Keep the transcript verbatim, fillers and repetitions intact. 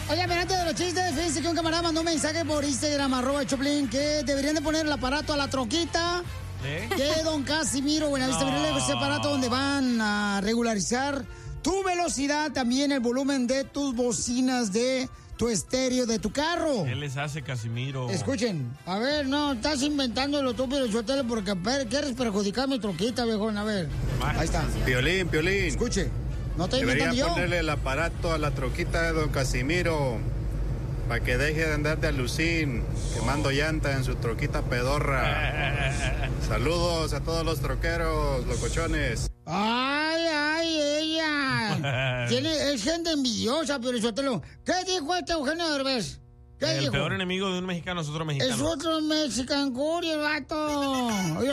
Oye, pero antes de los chistes, fíjense que un camarada mandó un mensaje por Instagram, arroba Choplin, que deberían de poner el aparato a la troquita. ¿Eh? Que don Casimiro Buenavista, no. Ese aparato donde van a regularizar tu velocidad, también el volumen de tus bocinas de tu estéreo de tu carro. ¿Qué les hace Casimiro? Escuchen, a ver, no, estás inventándolo tú, pero yo te porque ver, quieres perjudicar mi troquita, viejón, a ver. Ahí está. Piolín, Piolín. Escuche, no te inventando yo. Debería ponerle el aparato a la troquita de don Casimiro para que deje de andar de alucín, quemando llanta en su troquita pedorra. Saludos a todos los troqueros, locochones. Ay, ay, ella. Tiene, es gente envidiosa, pero yo te lo... ¿Qué dijo este Eugenio Derbez? ¿Qué el dijo? peor enemigo de un mexicano es otro mexicano. Es otro mexicano, el vato.